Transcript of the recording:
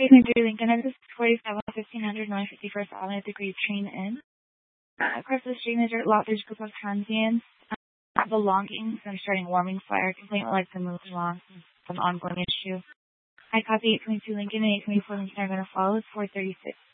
800 Lincoln, this is 47 1500 951st Avenue, the Grape Train Inn. Across the street, there's a group of transients belongings. I'm starting warming fire. Complaint would like to move along. It's an ongoing issue. I copy 822 Lincoln and 824 Lincoln are going to follow. It's 436.